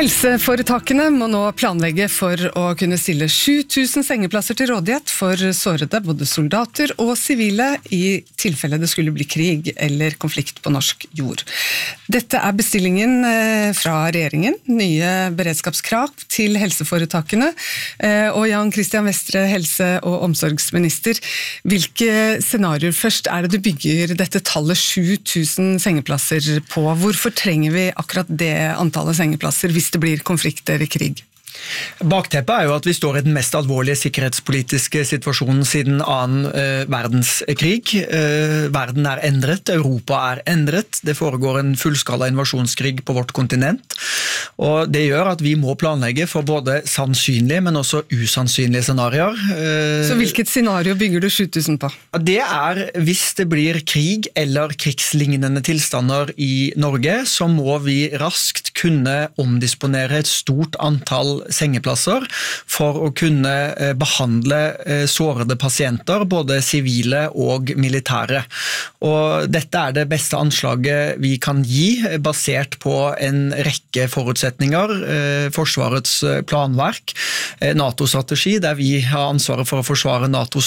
Helseforetakene må nå planlegge for å kunne stille 7000 sengeplasser til rådighet for sårede, både soldater og sivile, i tilfelle det skulle bli krig eller konflikt på norsk jord. Dette er bestillingen fra regjeringen, nye beredskapskrav til helseforetakene. Og Jan Christian Vestre, helse- og omsorgsminister, hvilke scenarioer først er det du bygger dette tallet 7000 sengeplasser på? Hvorfor trenger vi akkurat det antallet sengeplasser hvis det blir konflikt eller krig? Bakteppet er jo at vi står i den mest alvorlige sikkerhetspolitiske situasjonen siden annen verdenskrig. Verden er endret, Europa er endret, det foregår en fullskala invasjonskrig på vårt kontinent, og det gjør at vi må planlegge for både sannsynlige, men også usannsynlige scenarier. Så hvilket scenario bygger du 7000 på? Det er hvis det blir krig eller krigslignende tilstander i Norge, så må vi raskt kunne omdisponere et stort antall sengeplasser for å kunne behandle sårede pasienter, både sivile og militære. Og dette er det beste anslaget vi kan gi, basert på en rekke forutsetninger, Forsvarets planverk, NATO-strategi, der vi har ansvaret for å forsvare NATOs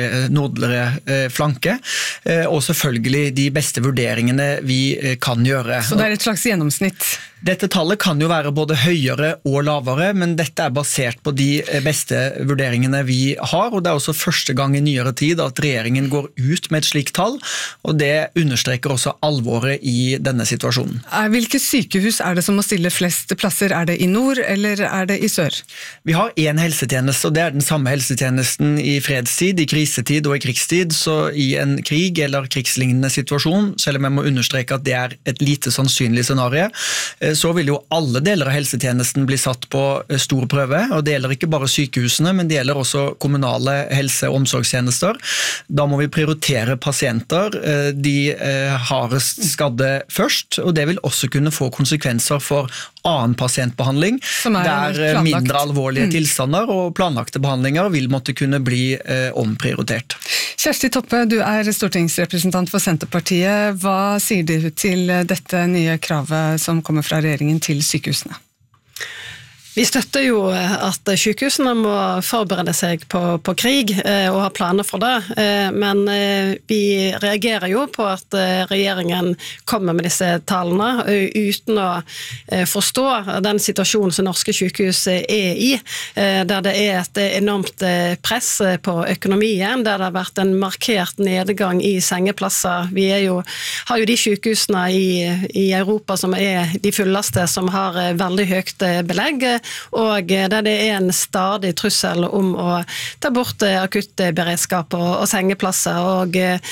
nordligere flanke, og selvfølgelig de beste vurderingene vi kan gjøre. Så det er et slags gjennomsnitt? Dette tallet kan jo være både høyere og lavere, men dette er basert på de beste vurderingene vi har, og det er også første gang i nyere tid at regjeringen går ut med et slikt tall, og det understreker også alvoret i denne situasjonen. Hvilke sykehus er det som må stille flest plasser? Er det i nord, eller er det i sør? Vi har en helsetjeneste, og det er den samme helsetjenesten i fredstid, i krisetid og i krigstid, så i en krig eller krigslignende situasjon, selv om jeg må understreke at det er et lite sannsynlig scenario, så vil jo alle deler av helsetjenesten bli satt på stor prøve, og det gjelder ikke bare sykehusene, men det gjelder også kommunale helse- og omsorgstjenester. Da må vi prioritere pasienter, de hardest skadde først, og det vil også kunne få konsekvenser for annen pasientbehandling, der mindre alvorlige tilstander og planlagte behandlinger vil måtte kunne bli omprioritert. Kjersti Toppe, du er stortingsrepresentant for Senterpartiet. Hva sier du til dette nye kravet som kommer fra regjeringen til sykehusene? Vi støtter jo at sykehusene må forberede seg på krig og ha planer for det, men vi reagerer jo på at regjeringen kommer med disse tallene uten å forstå den situasjonen som norske sykehus er i, der det er et enormt press på økonomien, der det har vært en markert nedgang i sengeplasser. Vi har jo de sykehusene i Europa som er de fulleste, som har veldig høyt belegg, og der det er en stadig trussel om å ta bort akuttberedskap og sengeplasser, og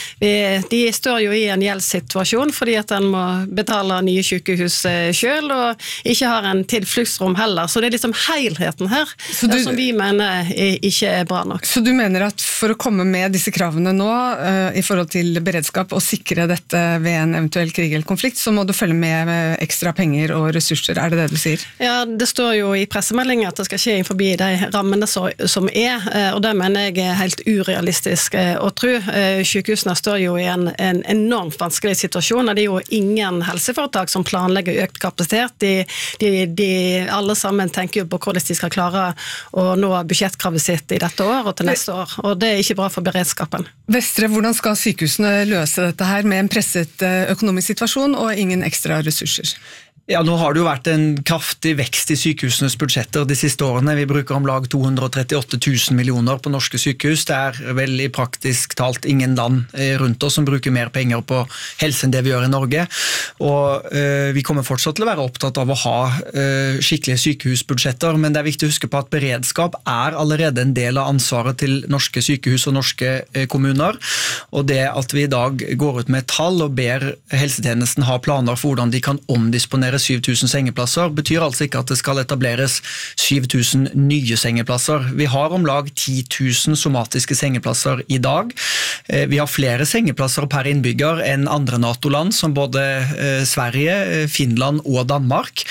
de står jo i en gjeldssituasjon fordi at den må betale nye sykehus selv, og ikke har en tilfluktsrom heller, så det er liksom helheten her som vi mener ikke er bra nok. Så du mener at for å komme med disse kravene nå i forhold til beredskap og sikre dette ved en eventuell krig eller konflikt, så må du følge med ekstra penger og ressurser, er det det du sier? Ja, det står jo i pressemeldingen at det skal skje innenfor de rammene som er, og det mener jeg er helt urealistisk å tro. Sykehusene står jo i en enormt vanskelig situasjon, og det er jo ingen helseforetak som planlegger økt kapasitet. De alle sammen tenker jo på hvordan de skal klare å nå budsjettkravet sitt i dette år og til neste år, og det er ikke bra for beredskapen. Vestre, hvordan skal sykehusene løse dette her med en presset økonomisk situasjon og ingen ekstra ressurser? Ja, nå har det jo vært en kraftig vekst i sykehusenes budsjetter de siste årene. Vi bruker om lag 238 000 millioner på norske sykehus. Det er vel i praktisk talt ingen land rundt oss som bruker mer penger på helse enn det vi gjør i Norge. Og vi kommer fortsatt til å være opptatt av å ha skikkelige sykehusbudsjetter, men det er viktig å huske på at beredskap er allerede en del av ansvaret til norske sykehus og norske kommuner. Og det at vi i dag går ut med et tall og ber helsetjenesten ha planer for hvordan de kan omdisponere 7000 sengeplasser, betyr altså ikke at det skal etableres 7000 nye sengeplasser. Vi har om lag 10 000 somatiske sengeplasser i dag. Vi har flere sengeplasser per innbygger enn andre NATO-land, som både Sverige, Finland og Danmark.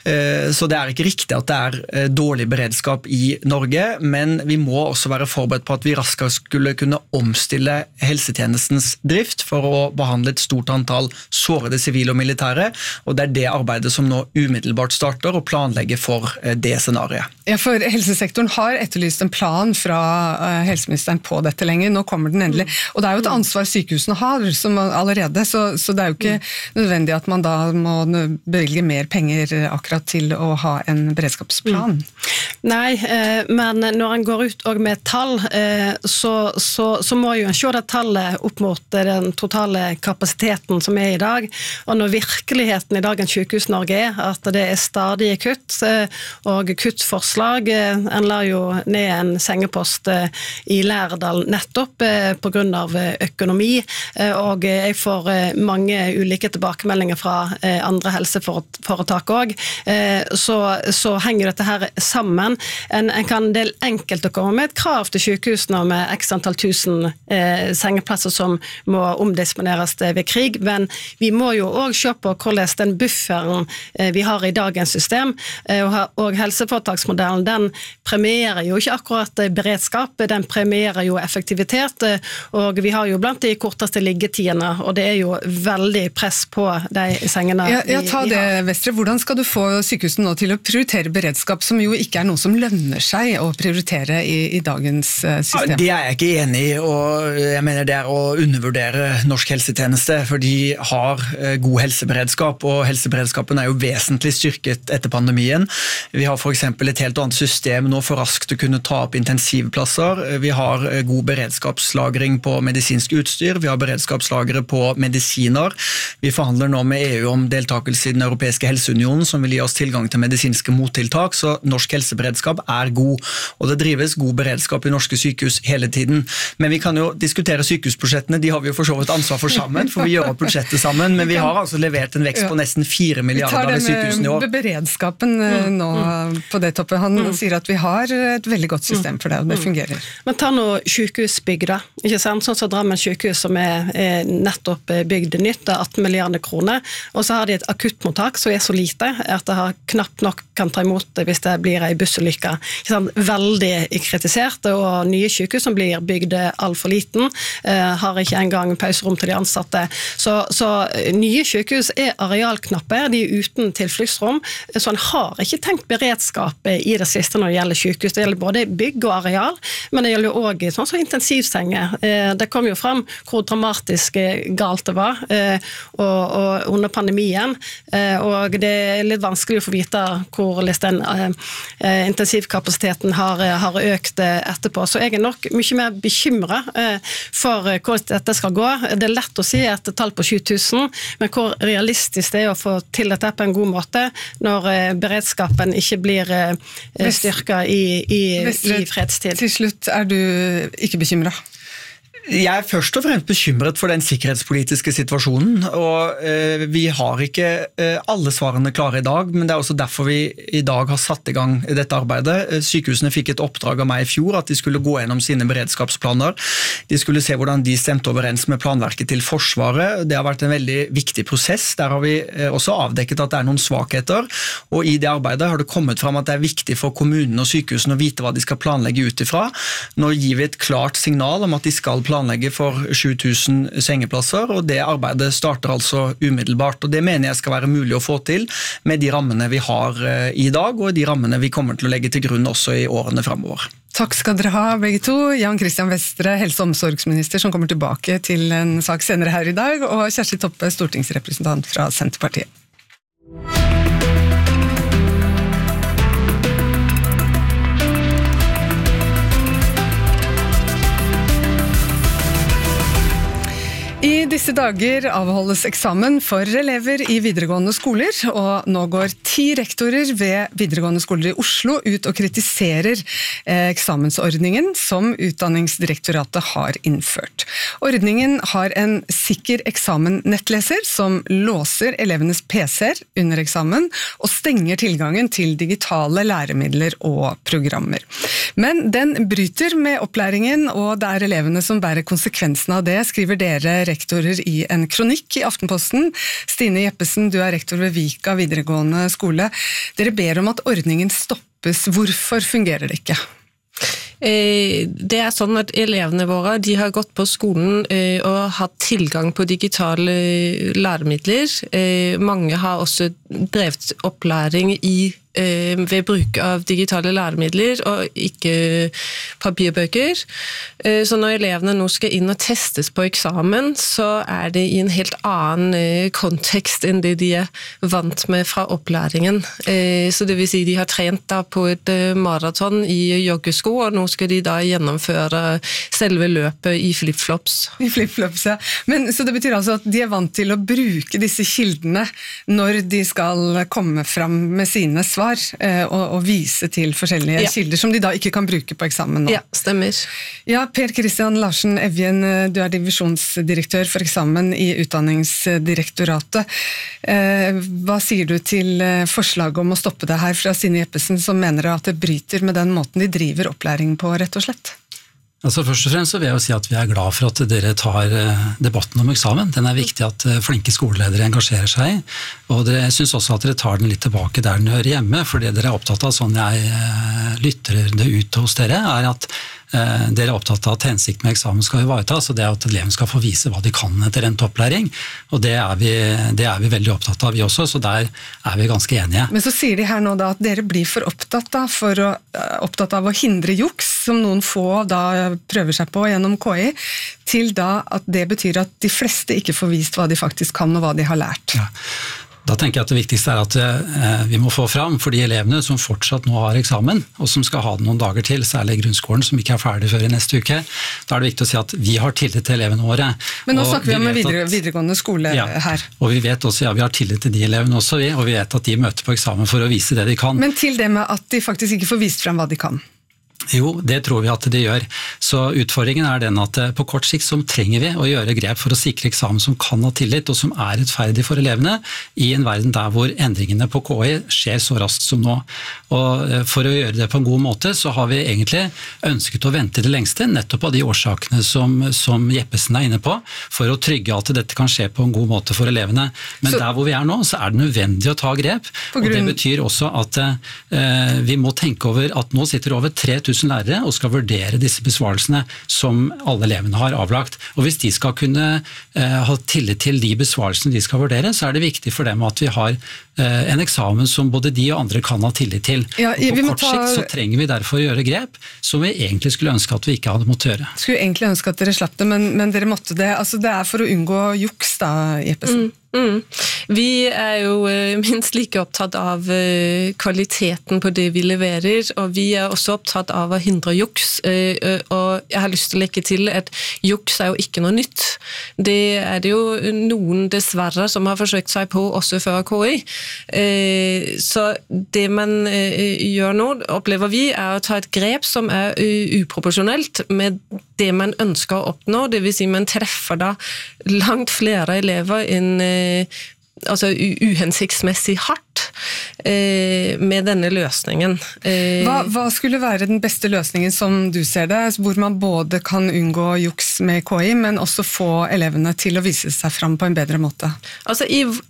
Så det ikke riktig at det dårlig beredskap i Norge, men vi må også være forberedt på at vi raskere skulle kunne omstille helsetjenestens drift for å behandle et stort antall sårede sivile og militære, og det det arbeidet som nå umiddelbart starter og planlegger for det scenariet. Ja, for helsesektoren har etterlyst en plan fra helseministeren på dette lenger. Nå kommer den endelig. Og det jo et ansvar sykehusene har som allerede, så det jo ikke nødvendig at man da må bevilge mer penger akkurat til å ha en beredskapsplan. Nei, men når en går ut og med tall, så må jo en se det tallet opp mot den totale kapasiteten som i dag. Og når virkeligheten i dagens sykehus-Norge at det stadige kutt og kuttforslag, en la jo ned en sengepost i Lærdal nettopp på grunn av økonomi, og jeg får mange ulike tilbakemeldinger fra andre helseforetak også, så henger dette her sammen. En kan del enkelt å komme med et krav til sykehusene med x antall tusen sengeplasser som må omdisponeres ved krig, men vi må jo også se på hvordan den bufferen vi har i dagens system, og helseforetaksmodellen, den premierer jo ikke akkurat beredskap, den premierer jo effektivitet, og vi har jo blant de korteste liggetidene, og det jo veldig press på de sengene. Ja, ta det, Vestre. Hvordan skal du få sykehusene nå til å prioritere beredskap, som jo ikke noe som lønner seg å prioritere i dagens system? Ja, det jeg ikke enig i, og jeg mener det å undervurdere norsk helsetjeneste, for de har god helseberedskap, og helseberedskapen jo vesentlig styrket etter pandemien. Vi har for eksempel et helt annet system nå for raskt å kunne ta opp intensivplasser. Vi har god beredskapslagring på medisinsk utstyr, vi har beredskapslagre på medisiner. Vi forhandler nå med EU om deltakelse i den europeiske helseunionen, som vil gi oss tilgang til medisinske mottiltak, så norsk helseberedskap god, og det drives god beredskap i norske sykehus hele tiden. Men vi kan jo diskutere sykehusbudsjettene, de har vi jo for så vidt ansvar for sammen, for vi gjør opp budsjettet sammen, men vi har altså levert en vekst på nesten 4 milliarder i sykehusene i år. Vi tar det med beredskapen nå på det toppet. Han sier at vi har et veldig godt system for det, og det fungerer. Men ta nå sykehusbygg da, ikke sant? Sånn som Drammen sykehus som nettopp bygd nytt, 18 milliarder kroner, og så har de et akuttmottak som så lite at det har knapt nok kan ta imot det hvis det blir en bussulykke. Veldig kritisert, og nye sykehus som blir bygd alt for liten, har ikke engang pauserom til de ansatte. Så nye sykehus arealknappe, de uten tilfluktsrom, så en har ikke tenkt beredskap i det siste når det gjelder sykehus. Det gjelder både bygg og areal, men det gjelder jo også sånn som intensivsenger. Det kom jo frem hvor dramatisk galt det var og under pandemien, og det litt vanskelig å få vite hvordan den intensivkapasiteten har økt etterpå. Så jeg nok mye mer bekymret for hvordan dette skal gå. Det lett å si et tall på 7000, men hvor realistisk det å få til dette på en god måte når beredskapen ikke blir styrket i fredstid. Til slutt, du ikke bekymret? Jeg først og fremst bekymret for den sikkerhetspolitiske situasjonen, og vi har ikke alle svarene klare i dag, men det også derfor vi i dag har satt i gang dette arbeidet. Sykehusene fikk et oppdrag av meg i fjor at de skulle gå gjennom sine beredskapsplaner. De skulle se hvordan de stemte overens med planverket til Forsvaret. Det har vært en veldig viktig prosess. Der har vi også avdekket at det noen svakheter, og i det arbeidet har det kommet fram at det viktig for kommunene og sykehusene å vite hva de skal planlegge ut ifra. Nå gir vi et klart signal om at de skal planlegge for 7000 sengeplasser, og det arbeidet starter altså umiddelbart, og det mener jeg skal være mulig å få til med de rammene vi har i dag, og de rammene vi kommer til å legge til grunn også i årene fremover. Takk skal dere ha, begge to. Jan Christian Vestre, helse- og omsorgsminister, som kommer tilbake til en sak senere her i dag, og Kjersti Toppe, stortingsrepresentant fra Senterpartiet. I disse dager avholdes eksamen for elever i videregående skoler, og nå går 10 rektorer ved videregående skoler i Oslo ut og kritiserer eksamensordningen som Utdanningsdirektoratet har innført. Ordningen har en sikker eksamen-nettleser som låser elevenes PC-er under eksamen og stenger tilgangen til digitale læremidler og programmer. Men den bryter med opplæringen, og det elevene som bærer konsekvensen av det, skriver dere rektorer kommenterer i en kronikk i Aftenposten. Stine Jeppesen, du er rektor ved Vika videregående skole. Dere ber om at ordningen stoppes. Hvorfor fungerer det ikke? Det sånn at elevene våre de har gått på skolen og hatt tilgang på digitale læremidler. Mange har også drevet opplæring ved bruk av digitale læremidler og ikke papirbøker. Så når elevene nå skal inn og testes på eksamen, så det i en helt annen kontekst enn det de vant med fra opplæringen. Så det vil si de har trent da på et maraton i joggesko, og nå skal de da gjennomføre selve løpet i flip-flops. I flip-flops, ja. Men, så det betyr altså at de vant til å bruke disse kildene når de skal komme fram med sine svar, og vise til forskjellige kilder som de da ikke kan bruke på eksamen nå. Ja, stemmer. Ja, Per Kristian Larsen Evjen, du er divisjonsdirektør for eksamen i Utdanningsdirektoratet. Hva sier du til forslaget om å stoppe det her fra Stine Jeppesen, som mener at det bryter med den måten de driver opplæring på, rett og slett? Altså først og fremst så vil jeg jo si at vi glad for at dere tar debatten om eksamen. Den viktig at flinke skoleledere engasjerer seg i, og jeg synes også at dere tar den litt tilbake der den hører hjemme, for det dere opptatt av, sånn jeg lytter det ut hos dere, at dere opptatt av at hensikten med eksamen skal ivaretas, og det at eleven skal få vise hva de kan etter endt opplæring, og det vi veldig opptatt av vi også, så der vi ganske enige. Men så sier de her nå da at dere blir for opptatt av å hindre juks, som noen få da prøver seg på gjennom KI, til da at det betyr at de fleste ikke får vist hva de faktisk kan og hva de har lært. Ja. Da tenker jeg at det viktigste at vi må få fram for de elevene som fortsatt nå har eksamen, og som skal ha det noen dager til, særlig grunnskolen som ikke ferdig før i neste uke. Da det viktig å si at vi har tillit til elevene våre. Men nå snakker vi om videregående skole her. Og vi vet også, vi har tillit til de elevene også, og vi vet at de møter på eksamen for å vise det de kan. Men til det med at de faktisk ikke får vist frem hva de kan. Jo, det tror vi at de gjør. Så utfordringen den at på kort sikt så trenger vi å gjøre grep for å sikre eksamen som kan ha tillit, og som rettferdig for elevene, i en verden der hvor endringene på KI skjer så raskt som nå. Og for å gjøre det på en god måte, så har vi egentlig ønsket å vente det lengste, nettopp av de årsakene som Jeppesen inne på, for å trygge at dette kan skje på en god måte for elevene. Men der hvor vi nå, så det nødvendig å ta grep, og det betyr også at vi må tenke over at nå sitter over 3000 lærere og skal vurdere disse besvarelsene som alle elevene har avlagt. Og hvis de skal kunne ha tillit til de besvarelsene de skal vurdere, så det viktig for dem at vi har en eksamen som både de og andre kan ha tillit til. Ja, og på kort sikt så trenger vi derfor å gjøre grep som vi egentlig skulle ønske at vi ikke hadde måttet gjøre. Skulle egentlig ønske at dere slapp det, men dere måtte det. Altså det for å unngå juks da, Jeppesen. Vi jo minst like opptatt av kvaliteten på det vi leverer, og vi også opptatt av å hindre juks, og jeg har lyst til å legge til at juks jo ikke noe nytt. Det det jo noen dessverre som har forsøkt seg på også før KI. Så det man gjør nå, opplever vi, å ta et grep som uproporsjonelt med det man ønsker å oppnå, det vil si man treffer da langt flere elever enn altså uhensiktsmessig hardt med denne løsningen. Hva skulle være den beste løsningen som du ser det, hvor man både kan unngå juks med KI, men også få elevene til å vise seg frem på en bedre måte? Altså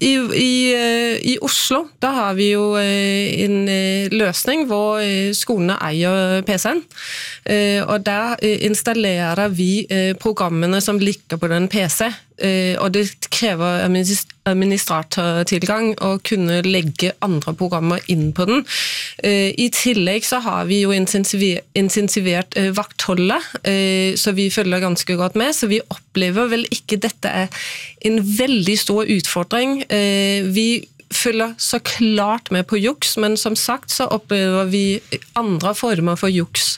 i Oslo, da har vi jo en løsning hvor skolene eier PC-en, og der installerer vi programmene som ligger på den PC, og det krever administratortilgang å kunne legge andre programmer inn på den. I tillegg så har vi jo intensivert vaktholdet, så vi følger ganske godt med, så vi opplever vel ikke dette en veldig stor utfordring. Vi følger så klart med på juks, men som sagt så opplever vi andre former for juks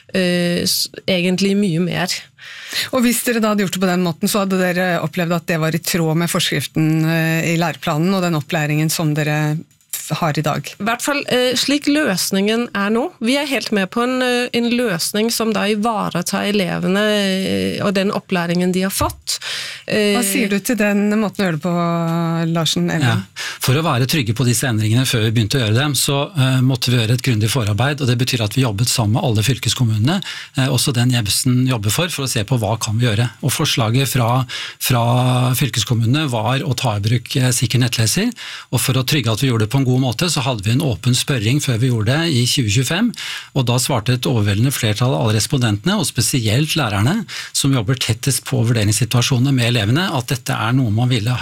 egentlig mye mer. Og hvis dere da hadde gjort det på den måten, så hadde dere opplevd at det var i tråd med forskriften i læreplanen og den opplæringen som dere har I dag. I hvert fall slik løsningen nå. Vi helt med på en løsning som da ivaretar elevene og den opplæringen de har fått. Hva sier du til den måten å gjøre det på, Larsen? Ja. For å være trygge på disse endringene før vi begynte å gjøre dem, så måtte vi gjøre et grundig forarbeid, og det betyr at vi jobbet sammen med alle fylkeskommunene, også den Jeppesen jobber for å se på hva kan vi gjøre. Og forslaget fra fylkeskommunene var å ta I bruk sikker nettleser, og for å trygge at vi gjorde det på en god måte, så hadde vi en åpen spørring før vi gjorde det I 2025, og da svarte et overveldende flertall av alle respondentene, og spesielt lærerne, som jobber tettest på vurderingssituasjoner med elevene, at dette noe man ville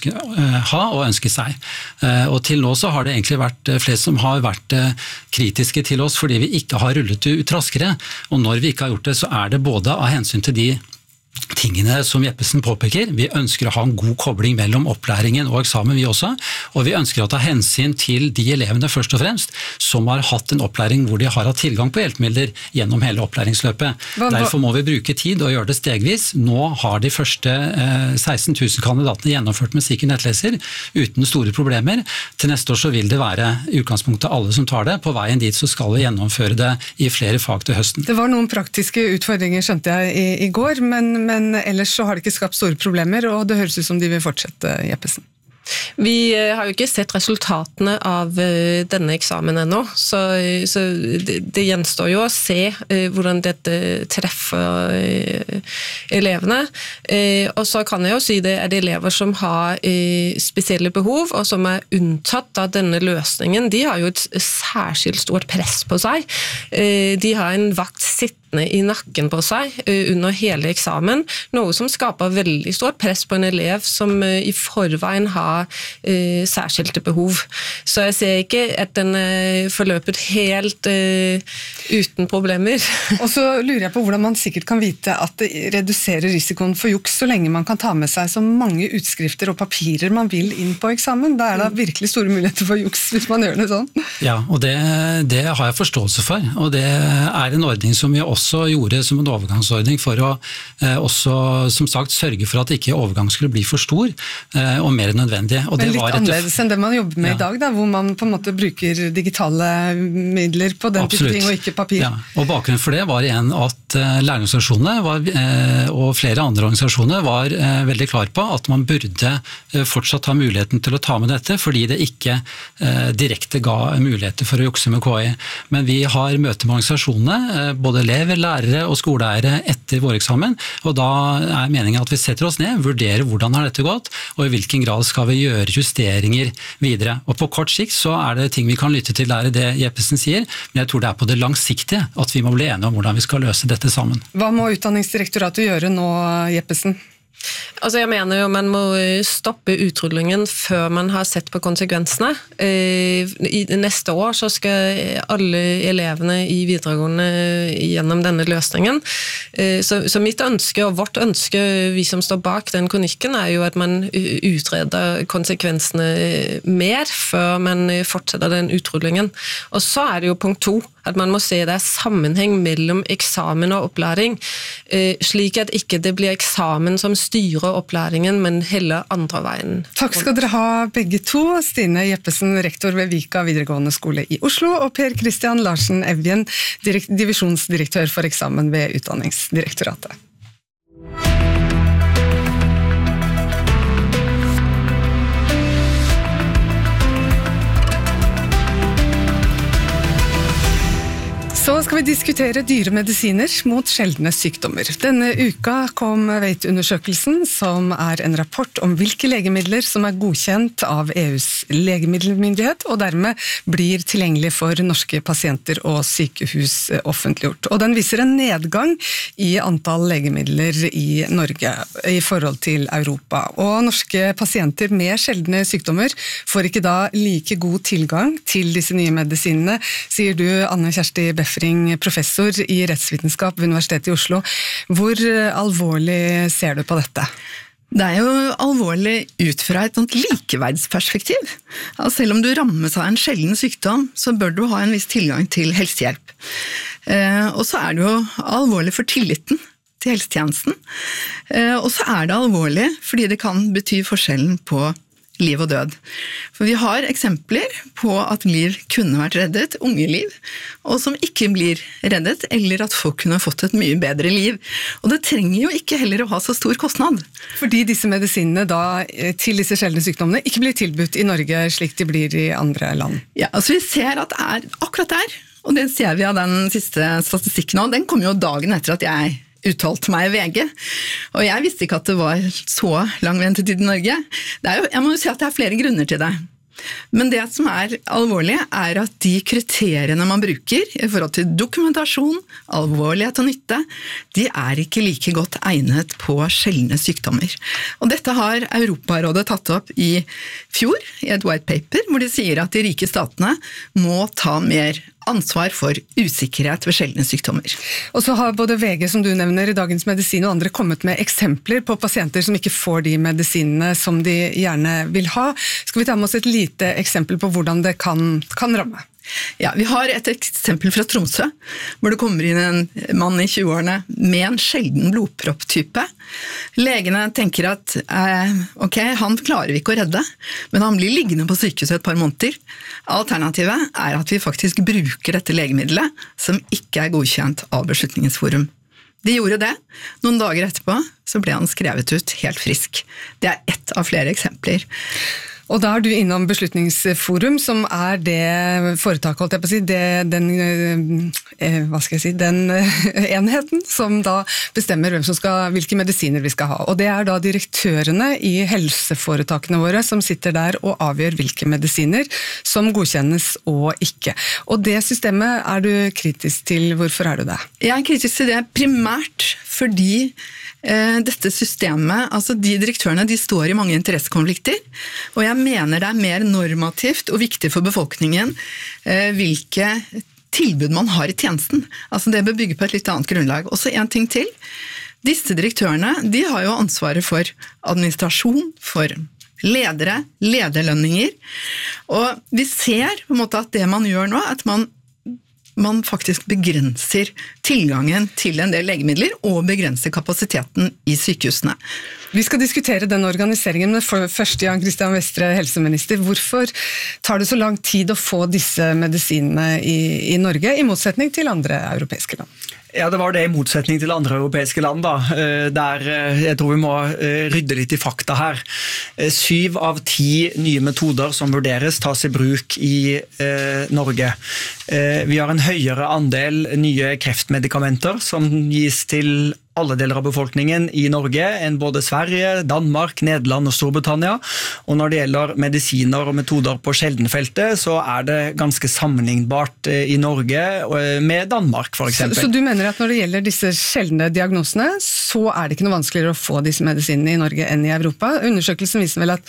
ha og ønske seg. Og til nå så har det egentlig vært flere som har vært kritiske til oss fordi vi ikke har rullet det ut raskere, og når vi ikke har gjort det, så det både av hensyn til de tingene som Jeppesen påpeker. Vi ønsker å ha en god kobling mellom opplæringen og eksamen vi også, og vi ønsker å ta hensyn til de elevene først og fremst som har hatt en opplæring hvor de har hatt tilgang på hjelpemidler gjennom hele opplæringsløpet. Derfor må vi bruke tid og gjøre det stegvis. Nå har de første 16 000 kandidatene gjennomført med sikker nettleser uten store problemer. Til neste år så vil det være I utgangspunktet alle som tar det. På veien dit så skal vi gjennomføre det I flere fag til høsten. Det var noen praktiske utfordringer, skjønte jeg I går, men ellers så har det ikke skapt store problemer, og det høres ut som de vil fortsette, Jeppesen. Vi har jo ikke sett resultatene av denne eksamen ennå, så det gjenstår jo å se hvordan dette treffer elevene. Og så kan jeg jo si det elever som har spesielle behov, og som unntatt av denne løsningen. De har jo et særskilt stort press på seg. De har en vakt sittende I nakken på seg under hele eksamen, noe som skaper veldig stort press på en elev som I forveien har særskilte behov. Så jeg ser ikke at den forløpet helt uten problemer. Og så lurer jeg på hvordan man sikkert kan vite at det reduserer risikoen for juks så lenge man kan ta med seg så mange utskrifter og papirer man vil inn på eksamen. Da det virkelig store muligheter for juks hvis man gjør det sånn. Ja, og det har jeg forståelse for, og det en ordning som vi også gjorde som en overgangsordning for å også, som sagt, sørge for at ikke overgang skulle bli for stor og mer nødvendig. Og men litt annerledes enn det man jobber med I dag, da, hvor man på en måte bruker digitale midler på den type ting og ikke papir. Ja, og bakgrunnen for det var igjen at lærerorganisasjonene og flere andre organisasjoner var veldig klar på at man burde fortsatt ha muligheten til å ta med dette, fordi det ikke direkte ga muligheter for å jukse med KI. Men vi har møte med organisasjonene, både elever, lærere og skoleeiere etter våreksamen, og da meningen at vi setter oss ned, vurderer hvordan har dette gått, og I hvilken grad skal vi gjøre justeringer videre. Og på kort sikt så det ting vi kan lytte til det Jeppesen sier, men jeg tror det på det langsiktige at vi må bli enige om hvordan vi skal løse dette sammen. Hva må Utdanningsdirektoratet gjøre nå, Jeppesen? Altså jeg mener jo man må stoppe utrullingen før man har sett på konsekvensene. I neste år så skal alle elevene I videregående gjennom denne løsningen. Så mitt ønske og vårt ønske, vi som står bak den kronikken, jo at man utreder konsekvensene mer før man fortsetter den utrullingen. Og så det jo punkt 2, at man må se det sammenheng mellom eksamen og opplæring, slik at ikke det blir eksamen som styrer opplæringen, men heller andre veien. Takk skal dere ha begge to, Stine Jeppesen, rektor ved Vika videregående skole I Oslo, og Per Christian Larsen Evjen, divisjonsdirektør for eksamen ved Utdanningsdirektoratet. Så skal vi diskutere dyre medisiner mot sjeldne sykdommer. Denne uka kom Weight-undersøkelsen, som en rapport om hvilke legemidler som godkjent av EUs legemiddelmyndighet, og dermed blir tilgjengelig for norske pasienter og sykehus offentliggjort. Og den viser en nedgang I antall legemidler I Norge I forhold til Europa. Og norske pasienter med sjeldne sykdommer får ikke da like god tilgang til disse nye medisinene, sier du, Anne Kjersti Befring, professor I rettsvitenskap ved Universitetet I Oslo. Hvor alvorlig ser du på dette? Det jo alvorlig ut fra et likeverdsperspektiv. Selv om du rammes av en sjelden sykdom, så bør du ha en viss tilgang til helsehjelp. Og så det jo alvorlig for tilliten til helsetjenesten. Og så det alvorlig fordi det kan bety forskjellen på liv og død. For vi har eksempler på at liv kunne vært reddet, unge liv, og som ikke blir reddet, eller at folk kunne fått et mye bedre liv. Og det trenger jo ikke heller å ha så stor kostnad. Fordi disse medisinene da til disse sjeldne sykdommene ikke blir tilbudt i Norge slik de blir i andre land. Ja, altså vi ser at det er akkurat der, og det ser vi av den siste statistikken nå. Den kom jo dagen etter at jeg uttalte meg i VG, og jeg visste ikke at det var så lang ventetid i Norge. Jeg må jo si at det er flere grunner til det. Men det som er alvorlig er at de kriteriene man bruker i forhold til dokumentasjon, alvorlighet og nytte, de er ikke like godt egnet på sjeldne sykdommer. Og dette har Europarådet tatt opp i fjor i et white paper, hvor de sier at de rike statene må ta mer ansvar for usikkerhet ved sjeldne sykdommer. Og så har både VG, som du nevner, i Dagens Medisin og andre kommet med eksempler på pasienter som ikke får de medisinene som de gjerne vil ha. Skal vi ta med oss et lite eksempel på hvordan det kan ramme? Ja, vi har et eksempel fra Tromsø, hvor det kommer inn en mann i 20-årene med en sjelden blodpropptype. Legene tenker at ok, han klarer vi ikke å redde, men han blir liggende på sykehuset et par måneder. Alternativet er at vi faktisk bruker dette legemiddelet, som ikke er godkjent av Beslutningsforum. De gjorde det. Noen dager etterpå så ble han skrevet ut helt frisk. Det er ett av flere eksempler. Og da er du innom Beslutningsforum, som er det foretaket, holdt jeg på å si, den enheten som da bestemmer hvilke medisiner vi skal ha. Og det er da direktørene i helseforetakene våre som sitter der og avgjør hvilke medisiner som godkjennes og ikke. Og det systemet er du kritisk til. Hvorfor er du det? Jeg er kritisk til det primært fordi dette systemet, altså de direktørene, de står i mange interessekonflikter, og jeg mener det er mer normativt og viktig for befolkningen hvilke tilbud man har i tjenesten. Altså det bør bygge på et litt annet grunnlag. Og så en ting til. Disse direktørene, de har jo ansvaret for administrasjon, for ledere, lederlønninger, og vi ser på en måte at det man gjør nå, at man faktisk begrenser tilgangen til en del legemidler og begrenser kapasiteten i sykehusene. Vi skal diskutere den organiseringen, men først Jan Christian Vestre, helseminister. Hvorfor tar det så lang tid å få disse medisinene i Norge, i motsetning til andre europeiske land? Ja, det var det i motsetning til andre europeiske land da, der jeg tror vi må rydde litt i fakta her. 7 av 10 nye metoder som vurderes tas i bruk i Norge. Vi har en høyere andel nye kreftmedikamenter som gis til alle deler av befolkningen i Norge enn både Sverige, Danmark, Nederland og Storbritannia. Og når det gjelder medisiner og metoder på sjeldenfeltet, så er det ganske sammenlignbart i Norge med Danmark, for eksempel. Så du mener at når det gjelder disse sjeldne diagnosene, så er det ikke noe vanskeligere å få disse medisinene i Norge enn i Europa? Undersøkelsen viser vel at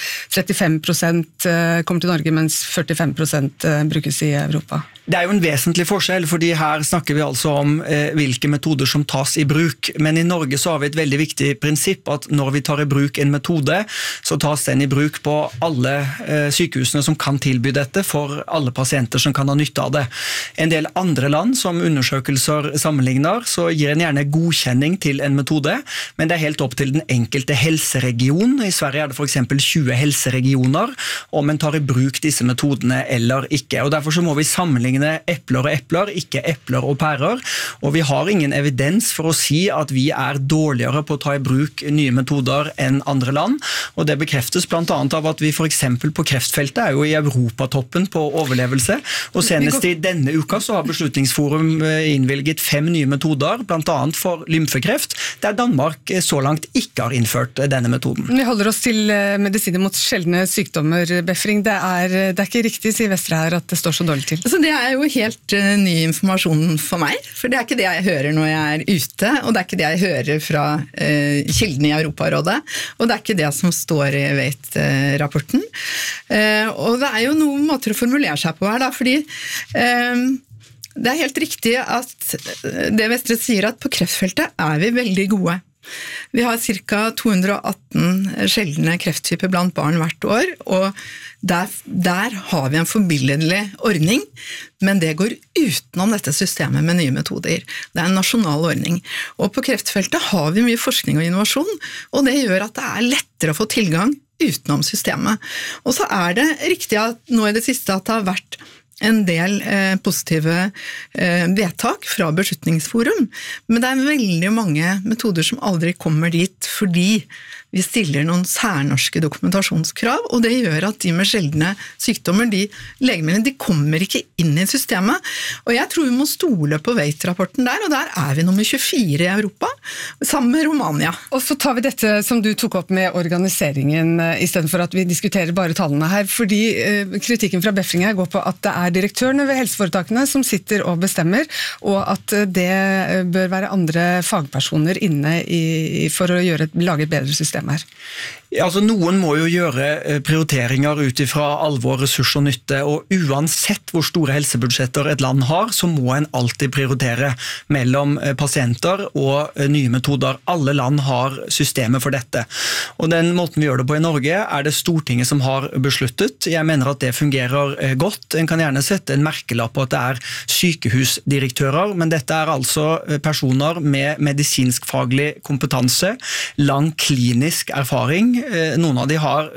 35% kommer til Norge, mens 45% brukes i Europa. Det er jo en vesentlig forskjell, fordi her snakker vi altså om hvilke metoder som tas i bruk. Men i Norge så har vi et veldig viktig prinsipp at når vi tar i bruk en metode, så tas den i bruk på alle sykehusene som kan tilby dette for alle pasienter som kan ha nytte av det. En del andre land som undersøkelser sammenligner, så gir en gjerne godkjenning til en metode, men det er helt opp til den enkelte helseregion. I Sverige er det for eksempel 20 helseregioner, om en tar i bruk disse metodene eller ikke. Og derfor så må vi sammenligne epler og epler, ikke epler og pærer, og vi har ingen evidens for å si at vi er dårligere på å ta i bruk nye metoder enn andre land, og det bekreftes blant annet av at vi for eksempel på kreftfeltet er jo i Europatoppen på overlevelse, og senest i denne uka så har Beslutningsforum innvilget 5 nye metoder, blant annet for lymfekreft, der Danmark så langt ikke har innført denne metoden. Vi holder oss til medisiner mot sjeldne sykdommer, Befring. Det er ikke riktig, sier Vestre her, at det står så dårlig til. Så det er jo helt ny informasjon for meg, for det er ikke det jeg hører når jeg er ute, og det er ikke det jeg hører fra kildene i Europarådet, og det er ikke det som står i WAIT-rapporten. Og det er jo noen måter å formulere seg på her, da, fordi det er helt riktig at det Vestre sier at på kreftfeltet er vi veldig gode. Vi har ca. 218 sjeldne krefttyper blant barn hvert år, og der har vi en forbilledlig ordning, men det går utenom dette systemet med nye metoder. Det er en nasjonal ordning. Og på kreftfeltet har vi mye forskning og innovasjon, og det gjør at det er lettere å få tilgang utenom systemet. Og så det riktig at nå i det siste at det har vært en del positive vedtak fra Beslutningsforum, men det veldig mange metoder som aldri kommer dit fordi vi stiller noen særnorske dokumentasjonskrav, og det gjør at de med sjeldne sykdommer, de legemidlene, de kommer ikke inn i systemet. Og jeg tror vi må stole på WAIT-rapporten der, og der vi nummer 24 i Europa, sammen med Romania. Og så tar vi dette som du tok opp med organiseringen, i stedet for at vi diskuterer bare tallene her, fordi kritikken fra Befring her går på at det direktørene ved helseforetakene som sitter og bestemmer, og at det bør være andre fagpersoner inne for å lage et bedre system her. Ja, altså noen må jo gjøre prioriteringer ut ifra alvor, ressurs og nytte, og uansett hvor store helsebudsjetter et land har, så må en alltid prioritere mellom pasienter og nye metoder. Alle land har systemet for dette. Og den måten vi gjør det på i Norge, det Stortinget som har besluttet. Jeg mener at det fungerer godt. En kan gjerne sette en merkelapp på at det sykehusdirektører, men dette altså personer med medisinsk-faglig kompetanse, lang klinisk erfaring. Noen av de har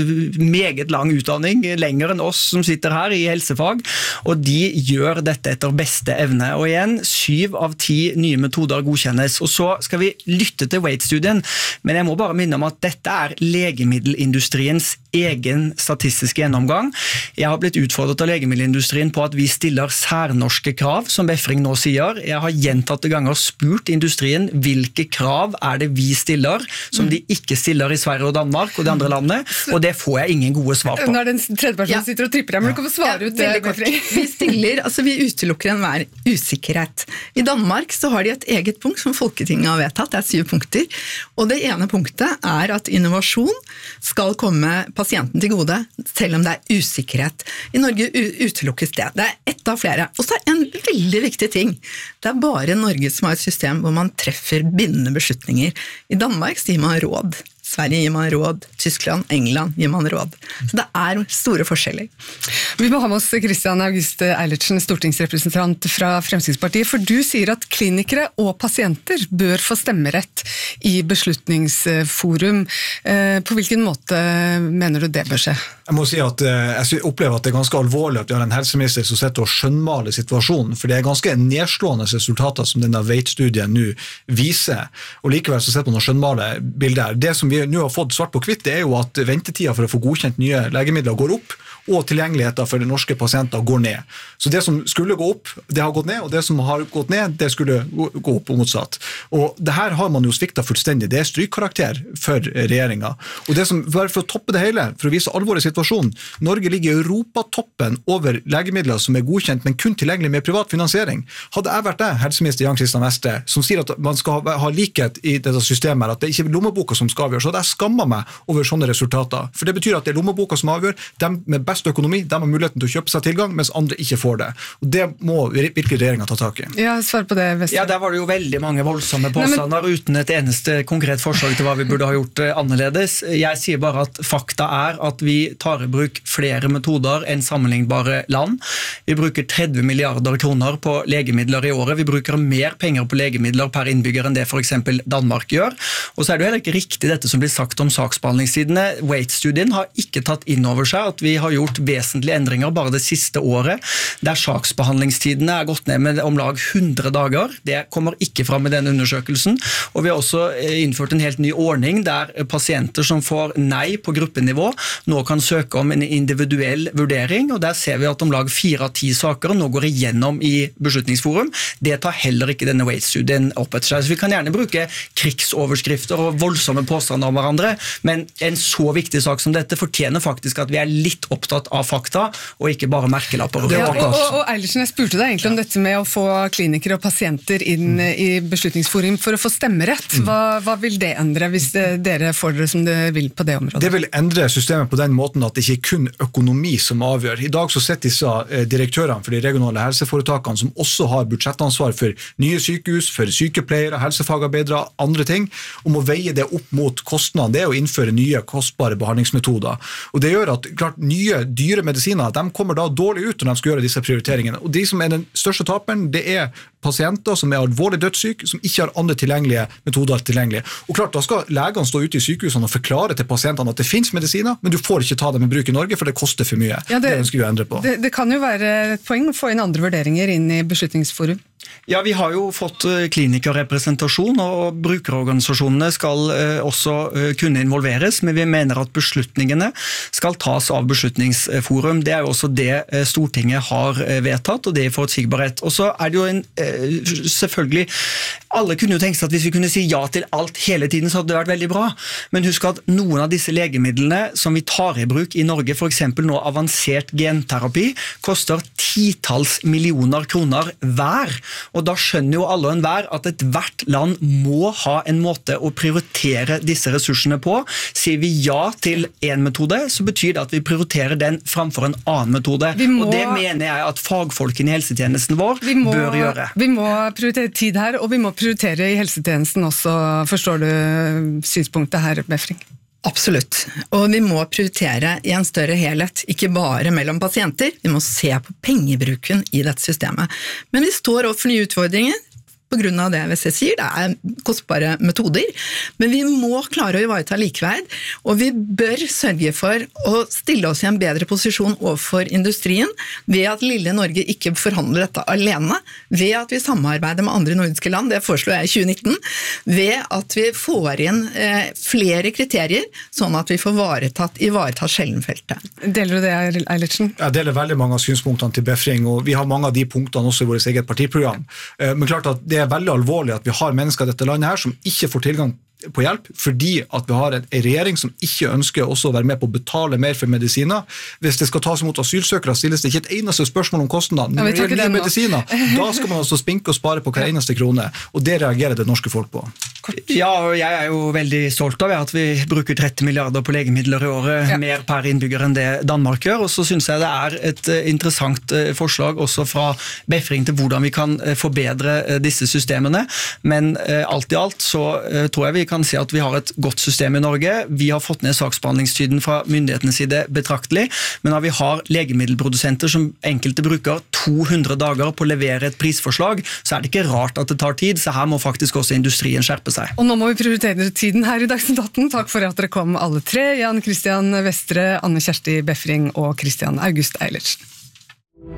meget lang utdanning, lenger enn oss som sitter her i helsefag, og de gjør dette etter beste evne. Og igjen, 7 av 10 nye metoder godkjennes. Og så skal vi lytte til WAIT-studien, men jeg må bare minne om at dette legemiddelindustriens egen statistiske gjennomgang. Jeg har blitt utfordret av legemiddelindustrien på at vi stiller særnorske krav, som Befring nå sier. Jeg har gjentatte ganger spurt industrien hvilke krav det vi stiller, som de ikke stiller i Sverige og Danmark og de andre landene, og det får jeg ingen gode svar på. Når den tredje personen sitter og tripper, men du kan få svare ut det, Befring. Vi utelukker enhver usikkerhet. I Danmark så har de et eget punkt som Folketinget har vedtatt, det 7 punkter, og det ene punktet at innovasjon skal komme pasienten til gode, selv om det usikkerhet. I Norge utelukkes det. Det ett av flere. Og så en veldig viktig ting. Det bare Norge som har et system hvor man treffer bindende beslutninger. I Danmark sier man råd. Sverige gir man råd, Tyskland, England gir man råd. Så det store forskjeller. Vi må ha med oss Christian August Eilertsen, stortingsrepresentant fra Fremskrittspartiet, for du sier at klinikere og pasienter bør få stemmerett i Beslutningsforum. På hvilken måte mener du det bør skje? Jeg må si at jeg opplever at det ganske alvorlig at vi har en helseminister som sitter og skjønnmaler situasjonen, for det ganske nedslående resultater som denne WAIT-studien nå viser, og likevel så sitter man og skjønnmaler bilder. Det som vi nå har fått svart på kvitt, det jo at ventetida for å få godkjent nye legemidler går opp, og tilgjengeligheten for norske pasienter går ned. Så det som skulle gå opp, det har gått ned, og det som har gått ned, det skulle gå opp og motsatt. Og det her har man jo sviktet fullstendig. Det strykkarakter for regjeringen. Og det som, bare for å toppe det hele, for å vise alvoret i situasjonen, Norge ligger i Europatoppen over legemidler som godkjent, men kun tilgjengelig med privat finansiering. Hadde jeg vært det, helseminister Jan Christian Vestre, som sier at man skal ha likhet i dette systemet, at det ikke lommeboka som skal avgjøre, så hadde jeg skammet meg over sånne resultater. For det betyr at det lommeboka som avgjør, dem med best økonomi, de har muligheten til å kjøpe seg tilgang, mens andre ikke får det. Og det må virkelig regjeringen ta tak i. Ja, svar på det, Vestre. Ja, der var det jo veldig mange voldsomme påstander uten et eneste konkret forslag til hva vi burde ha gjort annerledes. Jeg sier bare at fakta at vi tar i bruk flere metoder enn sammenlignbare land. Vi bruker 30 milliarder kroner på legemidler i året. Vi bruker mer penger på legemidler per innbygger enn det for eksempel Danmark gjør. Og så det jo heller ikke riktig dette som blir sagt om saksbehandlingstidene. WAIT-studien har ikke tatt inn over seg at vi har gjort vesentlige endringer bare det siste året, der saksbehandlingstidene gått ned med om lag 100 dager. Det kommer ikke fram i denne undersøkelsen. Og vi har også innført en helt ny ordning der pasienter som får nei på gruppenivå nå kan søke om en individuell vurdering, og der ser vi at om lag 4 av 10 saker nå går igjennom i Beslutningsforum. Det tar heller ikke denne WAIT-studien opp etter seg. Så vi kan gjerne bruke krigsoverskrifter og voldsomme påstander om hverandre, men en så viktig sak som dette fortjener faktisk at vi litt opptatt av fakta, og ikke bare merkelapper. Ja, og Eilertsen, jeg spurte deg egentlig om dette med å få klinikere og pasienter inn i Beslutningsforum for å få stemmerett. Hva vil det endre hvis dere får det som det vil på det området? Det vil endre systemet på den måten at det ikke kun økonomi som avgjør. I dag så sitter disse direktørene for de regionale helseforetakene som også har budsjettansvar for nye sykehus, for sykepleiere, helsefagarbeidere, andre ting, og må veie det opp mot kostnadene. Det å innføre nye kostbare behandlingsmetoder. Og det gjør at klart, nye mye dyre medisiner, de kommer da dårlig ut når de skal gjøre disse prioriteringene. Og de som den største taperen, det pasienter som alvorlig dødssyke, som ikke har andre tilgjengelige metoder tilgjengelige. Og klart, da skal legene stå ute i sykehusene og forklare til pasientene at det finnes medisiner, men du får ikke ta dem i bruk i Norge, for det koster for mye. Ja, det ønsker vi å endre på. Det kan jo være et poeng å få inn andre vurderinger inn i beslutningsforum. Ja, vi har jo fått klinikerrepresentasjon, og brukerorganisasjonene skal også kunne involveres, men vi mener at beslutningene skal tas av beslutningsforum. Det jo også det Stortinget har vedtatt, og det forutsigbarhet. Og så det jo selvfølgelig, alle kunne jo tenke seg at hvis vi kunne si ja til alt hele tiden, så hadde det vært veldig bra. Men husk at noen av disse legemidlene som vi tar i bruk i Norge, for eksempel nå avansert genterapi, koster 10 millioner kroner hver. Og da skjønner jo alle og enhver at et hvert land må ha en måte å prioritere disse ressursene på. Sier vi ja til en metode, så betyr det at vi prioriterer den framfor en annen metode. Og det mener jeg at fagfolkene i helsetjenesten vår bør gjøre. Vi må prioritere tid her, og vi må prioritere i helsetjenesten også. Forstår du synspunktet her, Befring? Absolutt, og vi må prioritere i en større helhet, ikke bare mellom pasienter, vi må se på pengebruken i dette systemet. Men vi står opp for nye utfordringer, på grunn av det VC sier, det kostbare metoder, men vi må klare å ivareta likeverd, og vi bør sørge for å stille oss i en bedre posisjon overfor industrien, ved at lille Norge ikke forhandler dette alene, ved at vi samarbeider med andre nordiske land, det foreslår jeg i 2019, ved at vi får inn flere kriterier, sånn at vi får ivaretatt sjeldenfeltet. Deler du det, Eilertsen? Jeg deler veldig mange av synspunktene til Befring, og vi har mange av de punktene også i vårt eget partiprogram. Men klart at det veldig alvorlig at vi har mennesker i dette landet her som ikke får tilgang på hjelp, fordi at vi har en regjering som ikke ønsker også å være med på å betale mer for medisiner. Hvis det skal tas imot asylsøkere, stilles det ikke et eneste spørsmål om kostnader. Når det gjelder medisiner, da skal man altså spinke og spare på hver eneste krone, og det reagerer det norske folk på. Ja, og jeg jo veldig stolt av at vi bruker 30 milliarder på legemidler i året, mer per innbygger enn det Danmark gjør, og så synes jeg det et interessant forslag også fra Befring til hvordan vi kan forbedre disse systemene, men alt i alt så tror jeg vi kan si at vi har et godt system i Norge. Vi har fått ned saksbehandlingstiden fra myndighetenes side betraktelig, men når vi har legemiddelprodusenter som enkelte bruker 200 dager på å levere et prisforslag, så det ikke rart at det tar tid, så her må faktisk også industrien skjerpe seg. Og nå må vi prioritere tiden her i Dagsnytt 18. Takk for at dere kom alle tre, Jan Christian Vestre, Anne Kjersti Befring og Christian August Eilertsen.